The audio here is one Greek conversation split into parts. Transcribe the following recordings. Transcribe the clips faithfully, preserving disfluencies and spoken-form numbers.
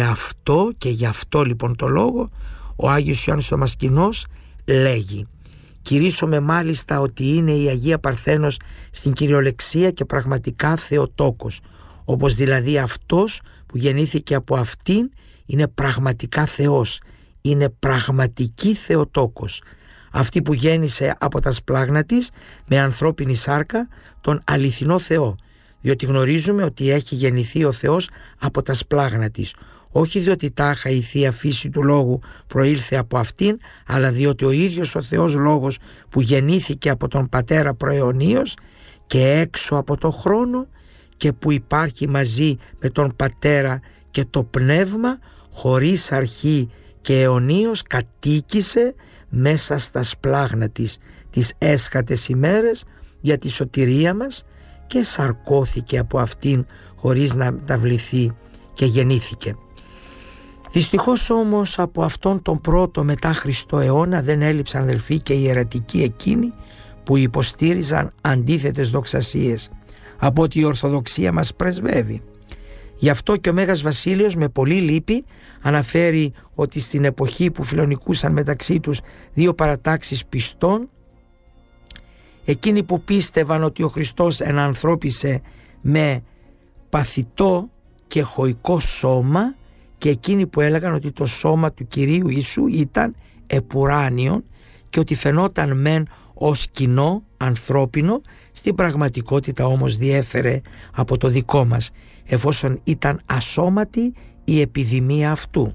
αυτό και γι' αυτό λοιπόν το λόγο ο Άγιος Ιωάννης ο Δαμασκηνός λέγει: κηρύσσομαι μάλιστα ότι είναι η Αγία Παρθένος στην κυριολεξία και πραγματικά Θεοτόκος, όπως δηλαδή αυτός που γεννήθηκε από αυτήν είναι πραγματικά Θεός, είναι πραγματική Θεοτόκος. Αυτή που γέννησε από τα σπλάγνα της με ανθρώπινη σάρκα τον αληθινό Θεό, διότι γνωρίζουμε ότι έχει γεννηθεί ο Θεός από τα σπλάγνα της, όχι διότι τάχα η Θεία Φύση του Λόγου προήλθε από αυτήν, αλλά διότι ο ίδιος ο Θεός Λόγος που γεννήθηκε από τον Πατέρα προαιωνίως και έξω από το χρόνο και που υπάρχει μαζί με τον Πατέρα και το Πνεύμα χωρίς αρχή και αιωνίως κατοίκησε μέσα στα σπλάγνα της τις έσχατες ημέρες για τη σωτηρία μας και σαρκώθηκε από αυτήν χωρίς να μεταβληθεί και γεννήθηκε. Δυστυχώς όμως από αυτόν τον πρώτο μετά Χριστό αιώνα δεν έλειψαν, αδελφοί, και οι αιρετικοί εκείνοι που υποστήριζαν αντίθετες δοξασίες από ό,τι η Ορθοδοξία μας πρεσβεύει. Γι' αυτό και ο Μέγας Βασίλειος με πολύ λύπη αναφέρει ότι στην εποχή που φιλονικούσαν μεταξύ τους δύο παρατάξεις πιστών, εκείνοι που πίστευαν ότι ο Χριστός ενανθρώπισε με παθητό και χωικό σώμα και εκείνοι που έλεγαν ότι το σώμα του Κυρίου Ιησού ήταν επουράνιον και ότι φαινόταν μεν ως κοινό ανθρώπινο, στην πραγματικότητα όμως διέφερε από το δικό μας, εφόσον ήταν ασώματη η επιδημία αυτού.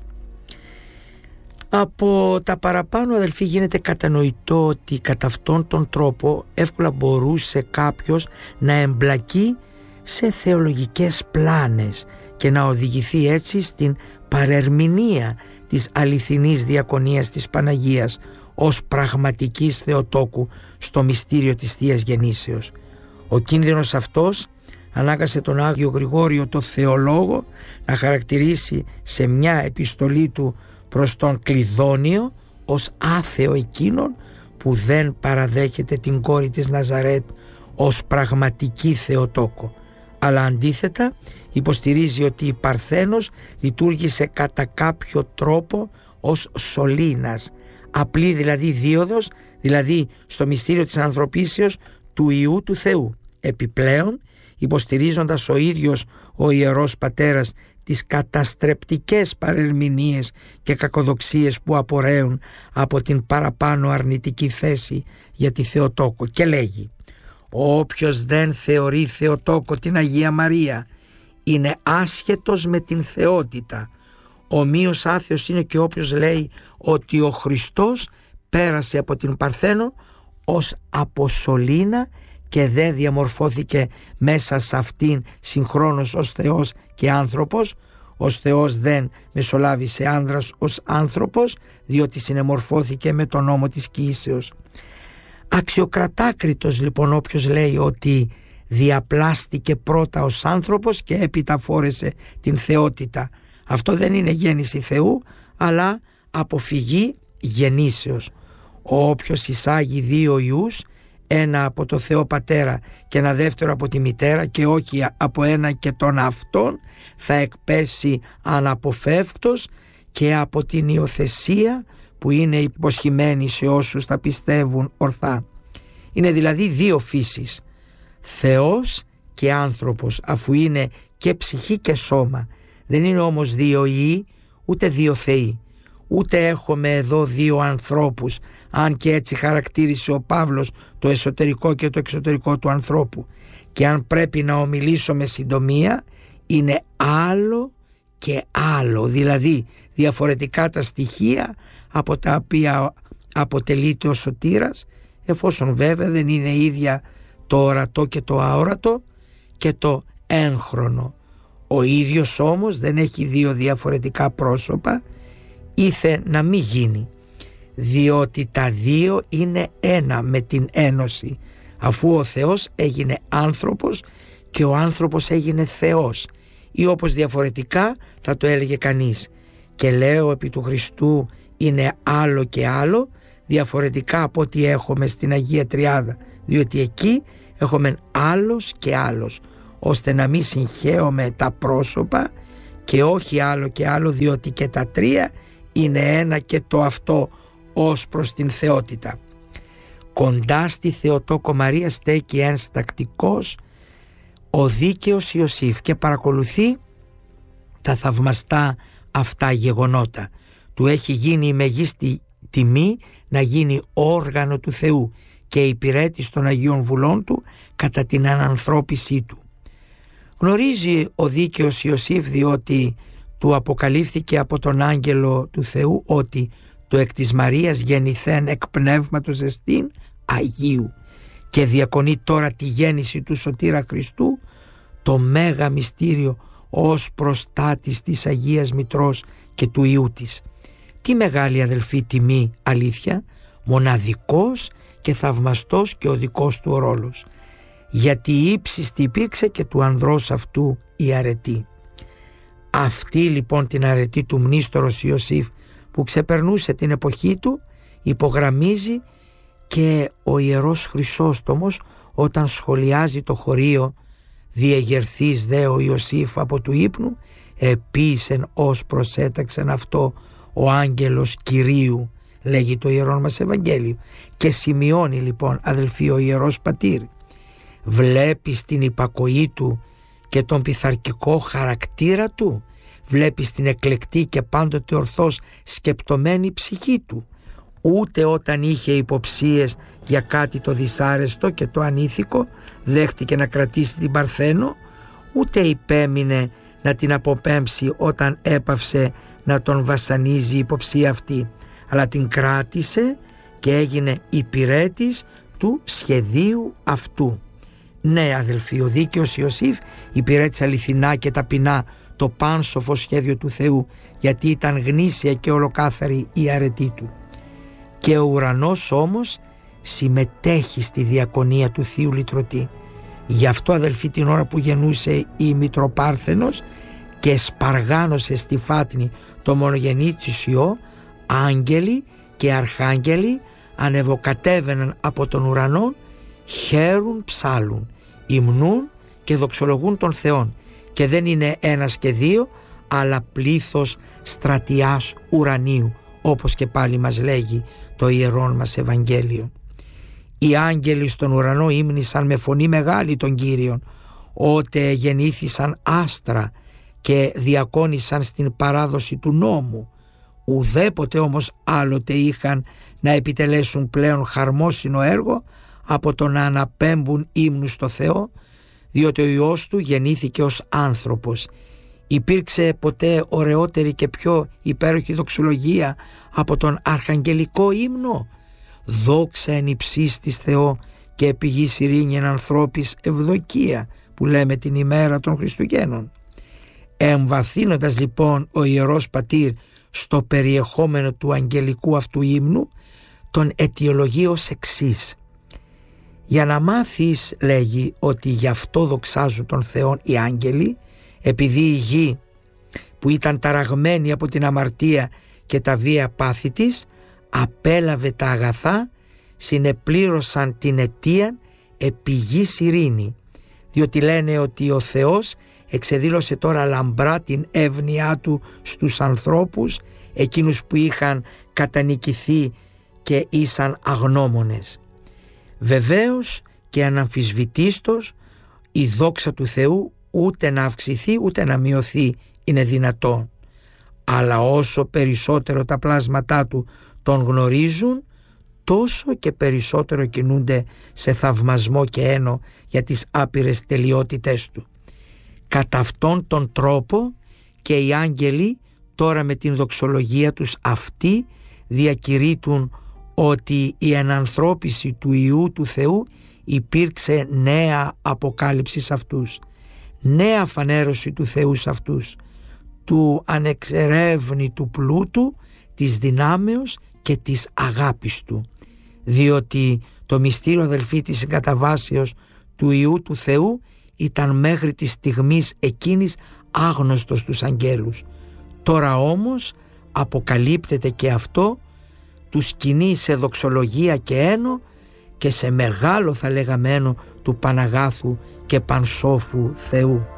Από τα παραπάνω, αδελφοί, γίνεται κατανοητό ότι κατά αυτόν τον τρόπο εύκολα μπορούσε κάποιος να εμπλακεί σε θεολογικές πλάνες και να οδηγηθεί έτσι στην παρερμηνία της αληθινής διακονίας της Παναγίας ως πραγματικής Θεοτόκου στο μυστήριο της Θείας Γεννήσεως. Ο κίνδυνος αυτός ανάγκασε τον Άγιο Γρηγόριο το Θεολόγο να χαρακτηρίσει σε μια επιστολή του προς τον Κλειδόνιο ως άθεο εκείνον που δεν παραδέχεται την κόρη της Ναζαρέτ ως πραγματική Θεοτόκο, αλλά αντίθετα υποστηρίζει ότι η Παρθένος λειτουργήσε κατά κάποιο τρόπο ως σωλήνας, απλή δηλαδή δίωδος, δηλαδή στο μυστήριο της ανθρωπίσεως του Υιού του Θεού. Επιπλέον, υποστηρίζοντας ο ίδιος ο Ιερός Πατέρας τις καταστρεπτικές παρερμηνίες και κακοδοξίες που απορρέουν από την παραπάνω αρνητική θέση για τη Θεοτόκο, και λέγει: όποιος δεν θεωρεί Θεοτόκο την Αγία Μαρία είναι άσχετος με την θεότητα. Ομοίως άθεος είναι και όποιος λέει ότι ο Χριστός πέρασε από την Παρθένο ως από σωλήνα και δεν διαμορφώθηκε μέσα σε αυτήν συγχρόνως ως Θεός και άνθρωπος. Ως Θεός δεν μεσολάβησε άνδρας ως άνθρωπος, διότι συνεμορφώθηκε με τον νόμο της Κοίησεως. Αξιοκρατάκριτος λοιπόν όποιος λέει ότι διαπλάστηκε πρώτα ως άνθρωπος και έπειτα φόρεσε την θεότητα. Αυτό δεν είναι γέννηση Θεού, αλλά αποφυγή γεννήσεως. Όποιος εισάγει δύο ιούς, ένα από το Θεό Πατέρα και ένα δεύτερο από τη Μητέρα και όχι από ένα και τον αυτόν, θα εκπέσει αναποφεύκτος και από την υιοθεσία που είναι υποσχημένη σε όσους θα πιστεύουν ορθά. Είναι δηλαδή δύο φύσεις, Θεός και άνθρωπος, αφού είναι και ψυχή και σώμα. Δεν είναι όμως δύο ιοί ούτε δύο θεοί. Ούτε έχουμε εδώ δύο ανθρώπους, αν και έτσι χαρακτήρισε ο Παύλος το εσωτερικό και το εξωτερικό του ανθρώπου. Και αν πρέπει να ομιλήσω με συντομία, είναι άλλο και άλλο, δηλαδή διαφορετικά τα στοιχεία από τα οποία αποτελείται ο σωτήρας, εφόσον βέβαια δεν είναι ίδια το ορατό και το αόρατο και το έγχρονο. Ο ίδιος όμως δεν έχει δύο διαφορετικά πρόσωπα, ήθε να μην γίνει, διότι τα δύο είναι ένα με την ένωση, αφού ο Θεός έγινε άνθρωπος και ο άνθρωπος έγινε Θεός, ή όπως διαφορετικά θα το έλεγε κανείς, και λέω επί του Χριστού είναι άλλο και άλλο, διαφορετικά από ό,τι έχουμε στην Αγία Τριάδα, διότι εκεί έχουμε άλλος και άλλος, ώστε να μην συγχαίουμε τα πρόσωπα και όχι άλλο και άλλο, διότι και τα τρία είναι ένα και το αυτό ως προς την θεότητα. Κοντά στη Θεοτόκο Μαρία στέκει ενστακτικός ο δίκαιος Ιωσήφ και παρακολουθεί τα θαυμαστά αυτά γεγονότα. Του έχει γίνει η μεγίστη τιμή να γίνει όργανο του Θεού και υπηρέτης των Αγίων Βουλών του κατά την ανανθρώπισή του. Γνωρίζει ο δίκαιος Ιωσήφ, διότι του αποκαλύφθηκε από τον άγγελο του Θεού ότι το εκ της Μαρίας γεννηθέν εκ πνεύματος εστίν Αγίου, και διακονεί τώρα τη γέννηση του Σωτήρα Χριστού, το μέγα μυστήριο ως προστάτης της Αγίας Μητρός και του Υιού της. Τι μεγάλη, αδελφή, τιμή, αλήθεια, μοναδικός και θαυμαστός και ο δικός του ο ρόλος, γιατί ύψιστη υπήρξε και του ανδρός αυτού η αρετή. Αυτή λοιπόν την αρετή του μνήστορος Ιωσήφ, που ξεπερνούσε την εποχή του, υπογραμμίζει και ο Ιερός Χρυσόστομος όταν σχολιάζει το χωρίο «Διεγερθείς δε ο Ιωσήφ από του ύπνου, επίσεν ως προσέταξεν αυτό ο άγγελος Κυρίου», λέγει το Ιερόν μας Ευαγγέλιο, και σημειώνει λοιπόν, αδελφοί, ο Ιερός Πατήρ: βλέπεις την υπακοή του και τον πειθαρχικό χαρακτήρα του, βλέπεις την εκλεκτή και πάντοτε ορθώς σκεπτομένη ψυχή του. Ούτε όταν είχε υποψίες για κάτι το δυσάρεστο και το ανήθικο δέχτηκε να κρατήσει την Παρθένο, ούτε υπέμεινε να την αποπέμψει όταν έπαυσε να τον βασανίζει η υποψία αυτή, αλλά την κράτησε και έγινε υπηρέτης του σχεδίου αυτού. Ναι, αδελφοί, ο δίκαιος Ιωσήφ υπηρέτησε αληθινά και ταπεινά το πάνσοφο σχέδιο του Θεού, γιατί ήταν γνήσια και ολοκάθαρη η αρετή του. Και ο ουρανός όμως συμμετέχει στη διακονία του Θείου Λυτρωτή. Γι' αυτό, αδελφοί, την ώρα που γεννούσε η Μητροπάρθενος και σπαργάνωσε στη φάτνη το μονογενή της Υιό, άγγελοι και αρχάγγελοι ανεβοκατέβαιναν από τον ουρανό, χαίρουν, ψάλουν, υμνούν και δοξολογούν τον Θεόν, και δεν είναι ένας και δύο, αλλά πλήθος στρατιάς ουρανίου, όπως και πάλι μας λέγει το Ιερόν μας Ευαγγέλιο. Οι άγγελοι στον ουρανό ύμνησαν με φωνή μεγάλη τον Κύριον, ότε γεννήθησαν άστρα και διακόνησαν στην παράδοση του νόμου. Ουδέποτε όμως άλλοτε είχαν να επιτελέσουν πλέον χαρμόσυνο έργο από το να αναπέμπουν ύμνους στο Θεό, διότι ο Υιός του γεννήθηκε ως άνθρωπος. Υπήρξε ποτέ ωραιότερη και πιο υπέροχη δοξολογία από τον αρχαγγελικό ύμνο? «Δόξα εν υψίστης Θεό και επί γης ειρήνη εν ανθρώπης ευδοκία», που λέμε την ημέρα των Χριστουγέννων. Εμβαθύνοντας λοιπόν ο Ιερός Πατήρ στο περιεχόμενο του αγγελικού αυτού ύμνου, τον αιτιολογεί ως εξής: «Για να μάθεις», λέγει, «ότι γι' αυτό δοξάζουν τον Θεόν οι άγγελοι, επειδή η γη που ήταν ταραγμένη από την αμαρτία και τα βία πάθη της απέλαβε τα αγαθά, συνεπλήρωσαν την αιτία επί γης ειρήνη», διότι λένε ότι ο Θεός εξεδήλωσε τώρα λαμπρά την εύνοιά του στους ανθρώπους, εκείνους που είχαν κατανικηθεί και ήσαν αγνώμονες. Βεβαίως και αναμφισβητίστως η δόξα του Θεού ούτε να αυξηθεί ούτε να μειωθεί είναι δυνατό, αλλά όσο περισσότερο τα πλάσματά του τον γνωρίζουν, τόσο και περισσότερο κινούνται σε θαυμασμό και ένο για τις άπειρες τελειότητές του. Κατά αυτόν τον τρόπο και οι άγγελοι τώρα με την δοξολογία τους αυτή διακηρύττουν ότι η ενανθρώπιση του Υιού του Θεού υπήρξε νέα αποκάλυψη σε αυτούς, νέα φανέρωση του Θεού σε αυτούς, του ανεξερεύνητου πλούτου, της δυνάμεως και της αγάπης του, διότι το μυστήριο, αδελφοί, της συγκαταβάσεως του Υιού του Θεού ήταν μέχρι της στιγμής εκείνης άγνωστο στους αγγέλους. Τώρα όμως αποκαλύπτεται και αυτό, του σκηνή σε δοξολογία και ένο και σε μεγάλο, θα λέγαμε, ένο του Παναγάθου και Πανσόφου Θεού.